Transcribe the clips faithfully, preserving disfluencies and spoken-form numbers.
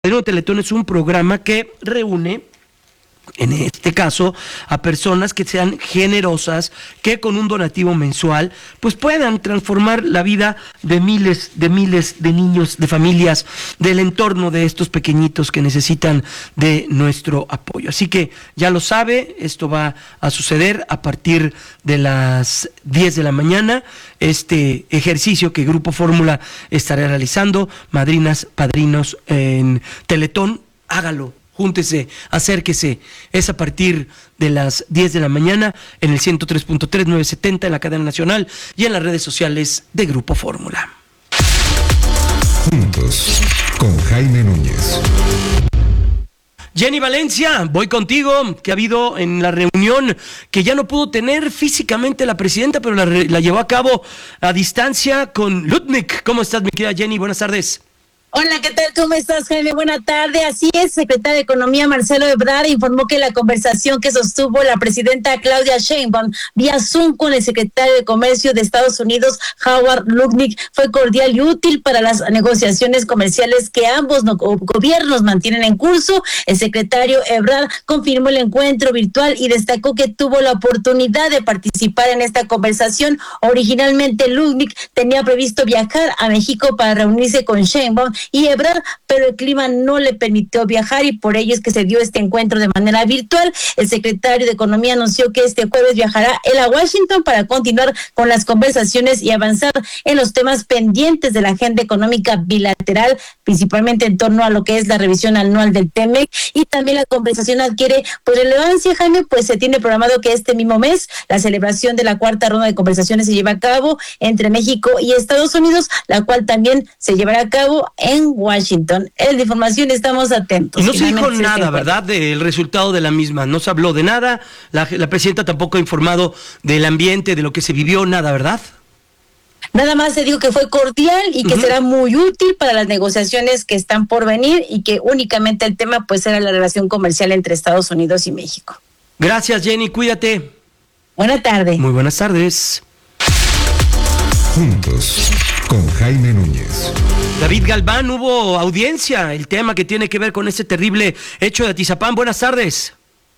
Padrino Teletón es un programa que reúne, en este caso, a personas que sean generosas, que con un donativo mensual, pues puedan transformar la vida de miles, de miles de niños, de familias, del entorno de estos pequeñitos que necesitan de nuestro apoyo. Así que ya lo sabe, esto va a suceder a partir de las diez de la mañana, este ejercicio que Grupo Fórmula estará realizando, madrinas, padrinos en Teletón, hágalo. Júntese, acérquese, es a partir de las diez de la mañana en el ciento tres punto tres, novecientos setenta en la cadena nacional y en las redes sociales de Grupo Fórmula. Juntos, con Jaime Núñez. Jenny Valencia, voy contigo, que ha habido en la reunión que ya no pudo tener físicamente la presidenta, pero la, la llevó a cabo a distancia con Lutnick. ¿Cómo estás, mi querida Jenny? Buenas tardes. Hola, ¿qué tal? ¿Cómo estás, Jaime? Buena tarde. Así es, secretario de Economía Marcelo Ebrard informó que la conversación que sostuvo la presidenta Claudia Sheinbaum vía Zoom con el secretario de Comercio de Estados Unidos, Howard Lutnick, fue cordial y útil para las negociaciones comerciales que ambos no, gobiernos mantienen en curso. El secretario Ebrard confirmó el encuentro virtual y destacó que tuvo la oportunidad de participar en esta conversación. Originalmente, Lutnick tenía previsto viajar a México para reunirse con Sheinbaum y Ebrard, pero el clima no le permitió viajar y por ello es que se dio este encuentro de manera virtual. El secretario de Economía anunció que este jueves viajará él a Washington para continuar con las conversaciones y avanzar en los temas pendientes de la agenda económica bilateral, principalmente en torno a lo que es la revisión anual del T M E C, y también la conversación adquiere pues relevancia, Jaime, pues se tiene programado que este mismo mes la celebración de la cuarta ronda de conversaciones se lleva a cabo entre México y Estados Unidos, la cual también se llevará a cabo en en Washington. En la información estamos atentos. Y no se dijo nada, ¿verdad?, del resultado de la misma. No se habló de nada. La, la presidenta tampoco ha informado del ambiente, de lo que se vivió, nada, ¿verdad? Nada más se dijo que fue cordial y que uh-huh. será muy útil para las negociaciones que están por venir y que únicamente el tema pues era la relación comercial entre Estados Unidos y México. Gracias, Jenny. Cuídate. Buenas tardes. Muy buenas tardes. Juntos, con Jaime Núñez. David Galván, hubo audiencia, el tema que tiene que ver con ese terrible hecho de Atizapán. Buenas tardes.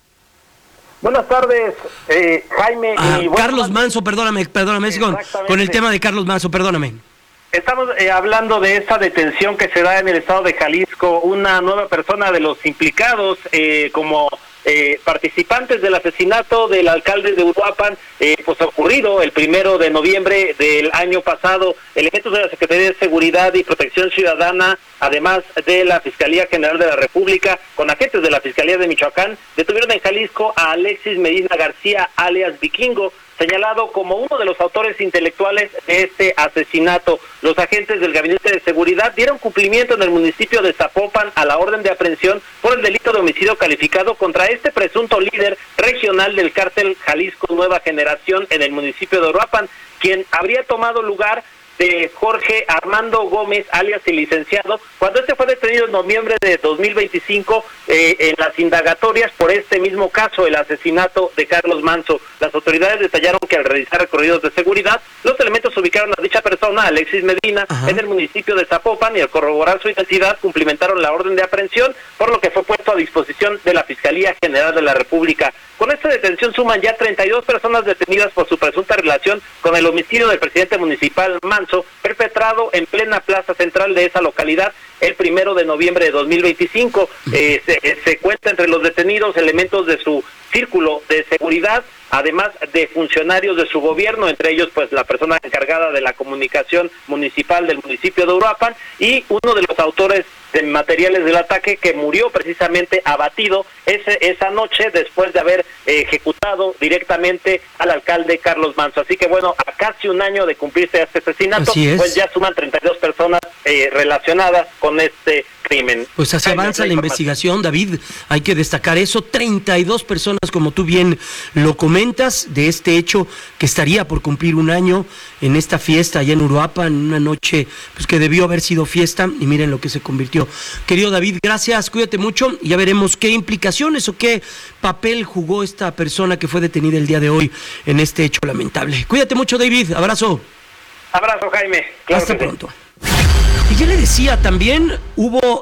Buenas tardes, eh, Jaime. Ah, y Carlos Manso, perdóname, perdóname, con, con el tema de Carlos Manso, perdóname. Estamos eh, hablando de esa detención que se da en el estado de Jalisco, una nueva persona de los implicados eh, como eh, participantes del asesinato del alcalde de Uruapan, eh, pues ocurrido el primero de noviembre del año pasado. Elementos de la Secretaría de Seguridad y Protección Ciudadana, además de la Fiscalía General de la República, con agentes de la Fiscalía de Michoacán, detuvieron en Jalisco a Alexis Medina García, alias Vikingo, señalado como uno de los autores intelectuales de este asesinato. Los agentes del Gabinete de Seguridad dieron cumplimiento en el municipio de Zapopan a la orden de aprehensión por el delito de homicidio calificado contra este presunto líder regional del cártel Jalisco Nueva Generación en el municipio de Uruapan, quien habría tomado lugar de Jorge Armando Gómez, alias el licenciado, cuando este fue detenido en noviembre de dos mil veinticinco eh, en las indagatorias por este mismo caso, el asesinato de Carlos Manso. Las autoridades detallaron que al realizar recorridos de seguridad, los elementos ubicaron a dicha persona, Alexis Medina, Ajá. en el municipio de Zapopan, y al corroborar su identidad cumplimentaron la orden de aprehensión, por lo que fue puesto a disposición de la Fiscalía General de la República. Con esta detención suman ya treinta y dos personas detenidas por su presunta relación con el homicidio del presidente municipal Manso, perpetrado en plena plaza central de esa localidad el primero de noviembre de dos mil veinticinco. Eh, se, se cuenta entre los detenidos elementos de su círculo de seguridad, además de funcionarios de su gobierno, entre ellos pues la persona encargada de la comunicación municipal del municipio de Uruapan y uno de los autores de materiales del ataque que murió precisamente abatido ese, esa noche después de haber eh, ejecutado directamente al alcalde Carlos Manso. Así que bueno, a casi un año de cumplirse este asesinato, pues ya suman treinta y dos personas eh, relacionadas con este crimen. Pues así avanza la investigación, David, hay que destacar eso, treinta y dos personas, como tú bien lo comentas, de este hecho que estaría por cumplir un año en esta fiesta allá en Uruapan, en una noche pues que debió haber sido fiesta, y miren lo que se convirtió. Querido David, gracias, cuídate mucho, y ya veremos qué implicaciones o qué papel jugó esta persona que fue detenida el día de hoy en este hecho lamentable. Cuídate mucho, David, abrazo. Abrazo, Jaime. Claro. Hasta pronto. Y ya le decía, también hubo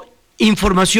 información